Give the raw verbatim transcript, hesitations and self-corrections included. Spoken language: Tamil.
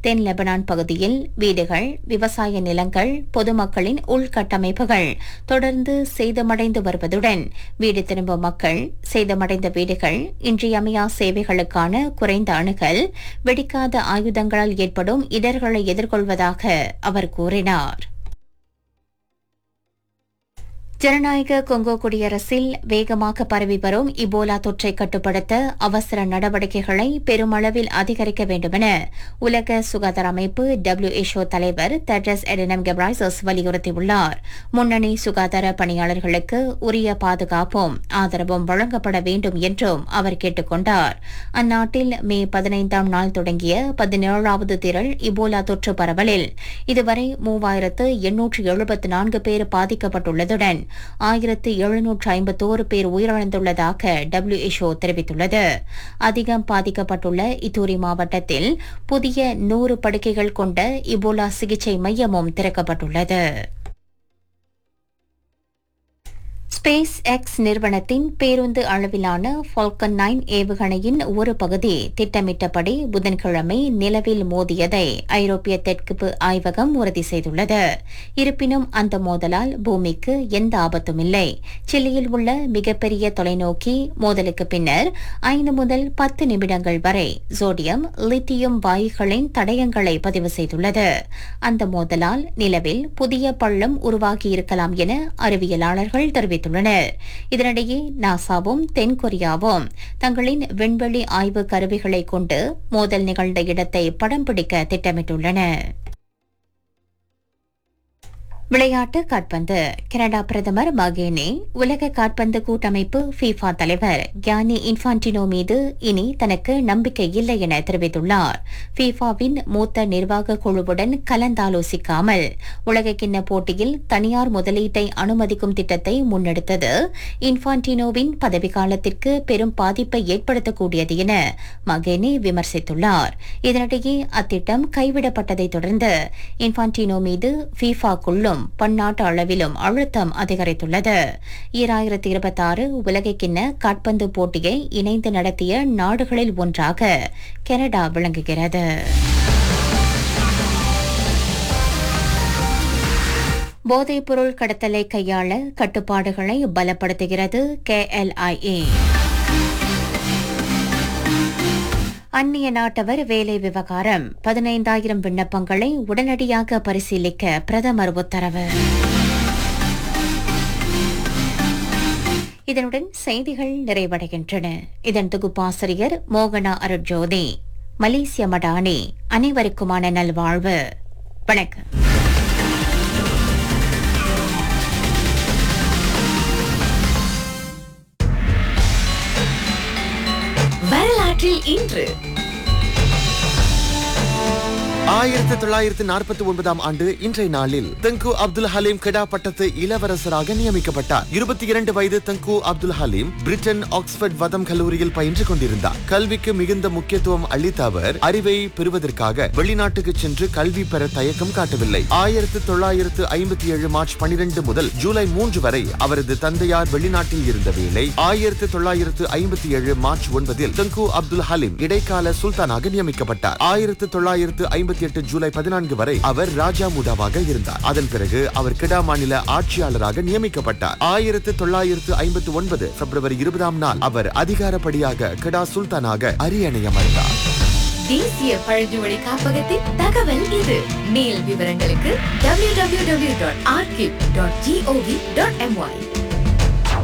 தென் லெபனான் பகுதியில் வீடுகள், விவசாய நிலங்கள், பொதுமக்களின் உள்கட்டமைப்புகள் தொடர்ந்து சேதமடைந்து வருவதுடன் வீடு திரும்பும் மக்கள், சேதமடைந்த வீடுகள், இன்றியமையா சேவைகளுக்கான குறைந்த அணுகல், வெடிக்காத ஆயுதங்களால் ஏற்படும் இடர்களை எதிர்கொள்வதாக அவர் கூறினார். ஜனநாயக கொங்கோ குடியரசில் வேகமாக பரவி வரும் இபோலா தொற்றை கட்டுப்படுத்த அவசர நடவடிக்கைகளை பெருமளவில் அதிகரிக்க வேண்டுமென உலக சுகாதார அமைப்பு டபிள்யூஎச்ஓ தலைவர் தெட்ரஸ் அடனம் கெப்ரைசஸ் வலியுறுத்தியுள்ளார். முன்னணி சுகாதார பணியாளர்களுக்கு உரிய பாதுகாப்பும் ஆதரவும் வழங்கப்பட வேண்டும் என்றும் அவர் கேட்டுக் கொண்டார். அந்நாட்டில் மே பதினைந்தாம் நாள் தொடங்கிய பதினேழாவது திரள் இபோலா தொற்று பரவலில் இதுவரை மூவாயிரத்து எண்ணூற்று எழுபத்து நான்கு பேர் பாதிக்கப்பட்டுள்ளதுடன் ஆயிரத்து எழுநூற்று ஐம்பத்தோரு பேர் உயிரிழந்துள்ளதாக டபிள்யூஎச்ஓ தெரிவித்துள்ளது. அதிகம் பாதிக்கப்பட்டுள்ள இத்தூரி மாவட்டத்தில் புதிய நூறு படுக்கைகள் கொண்ட இபோலா சிகிச்சை மையமும் திறக்கப்பட்டுள்ளது. ஸ்பேஸ் எக்ஸ் நிறுவனத்தின் பேருந்து அளவிலான ஃபால்கன் நைன் ஏவுகணையின் ஒரு பகுதி திட்டமிட்டபடி புதன்கிழமை நிலவில் மோதியதை ஐரோப்பிய தெற்கு ஆய்வகம் உறுதி செய்துள்ளது. இருப்பினும் அந்த மோதலால் பூமிக்கு எந்த ஆபத்தும் இல்லை. சிலியில் உள்ள மிகப்பெரிய தொலைநோக்கி மோதலுக்கு பின்னர் ஐந்து முதல் பத்து நிமிடங்கள் வரை சோடியம், லித்தியம் வாயுகளின் தடயங்களை பதிவு செய்துள்ளது. அந்த மோதலால் நிலவில் புதிய பள்ளம் உருவாகியிருக்கலாம் என அறிவியலாளர்கள் தெரிவித்துள்ளனர். இதனிடையே நாசாவும் தென்கொரியாவும் தங்களின் விண்வெளி ஆய்வு கருவிகளை கொண்டு மோதல் நிகழ்ந்த இடத்தை படம் பிடிக்க திட்டமிட்டுள்ளன. விளையாட்டு காற்பந்து. கனடா பிரதமர் மகேனே உலக காற்பந்து கூட்டமைப்பு ஃபீஃபா தலைவர் கியானி இன்ஃபான்டினோ மீது இனி தனக்கு நம்பிக்கை இல்லை என தெரிவித்துள்ளார். ஃபீஃபாவின் மூத்த நிர்வாக குழுவுடன் கலந்தாலோசிக்காமல் உலகக்கிண்ண போட்டியில் தனியார் முதலீட்டை அனுமதிக்கும் திட்டத்தை முன்னெடுத்தது இன்ஃபான்டினோவின் பதவிக்காலத்திற்கு பெரும் பாதிப்பை ஏற்படுத்தக்கூடியது என மகேனே விமர்சித்துள்ளார். இதனிடையே அத்திட்டம் கைவிடப்பட்டதை தொடர்ந்து இன்ஃபான்டினோ மீது ஃபீஃபா குள்ளும் பன்னாட்டு அளவிலும் அழுத்தம் அதிகரித்துள்ளது. ஈராயிரத்தி இருபத்தி ஆறு உலகக்கிண்ண காற்பந்து போட்டியை இணைந்து நடத்திய நாடுகளில் ஒன்றாக கனடா விளங்குகிறது. போதைப்பொருள் கடத்தலை கையாள கட்டுப்பாடுகளை பலப்படுத்துகிறது கேஎல்ஐஏ. அந்நிய நாட்டவர் வேலை விவகாரம். பதினைந்தாயிரம் விண்ணப்பங்களை உடனடியாக பரிசீலிக்க பிரதமர் உத்தரவு. இதனுடன் செய்திகள் நிறைவடைகின்றன. இதன் தொகுப்பாசிரியர் மோகனா அருட்ஜோதி. மலேசிய மடானி. அனைவருக்குமான நல்வாழ்வு. வணக்கம். வரலாற்றில் இன்று ஆயிரத்தி தொள்ளாயிரத்தி நாற்பத்தி ஒன்பதாம் ஆண்டு இன்றைய நாளில் தங்கு அப்துல் ஹலீம் கெடா பட்டத்து இளவரசராக நியமிக்கப்பட்டார். இருபத்தி இரண்டு வயது தங்கு அப்துல் ஹலீம் பிரிட்டன் ஆக்ஸ்போர்ட் வதம் கல்லூரியில் பயின்று கொண்டிருந்தார். கல்விக்கு மிகுந்த முக்கியத்துவம் அளித்த அவர் அறிவை பெறுவதற்காக வெளிநாட்டுக்கு சென்று கல்வி பெற தயக்கம் காட்டவில்லை. ஆயிரத்தி தொள்ளாயிரத்து ஐம்பத்தி ஏழு மார்ச் பனிரெண்டு முதல் ஜூலை மூன்று வரை அவரது தந்தையார் வெளிநாட்டில் இருந்த வேளை ஆயிரத்தி தொள்ளாயிரத்து ஐம்பத்தி ஏழு மார்ச் ஒன்பதில் தங்கு அப்துல் ஹலீம் இடைக்கால சுல்தானாக நியமிக்கப்பட்டார். ஆயிரத்தி தொள்ளாயிரத்து ஐம்பத்தி எட்டு ஜூலை பதினான்கு வரை அவர் ராஜா முடாவாக இருந்தார். அதன் பிறகு அவர் கெடா மாநில ஆட்சியாளராக நியமிக்கப்பட்டார். ஆயிரத்தி தொள்ளாயிரத்து ஐம்பத்தி ஒன்பது பிப்ரவரி இருபதாம் நாள் அவர் அதிகாரப்படியாக கெடா சுல்தானாக அரியணையமர்ந்தார். தேசிய பழங்குடி காப்பகத்தின் தகவல் இது. மேல் விவரங்களுக்கு W W W dot archive dot gov dot MY.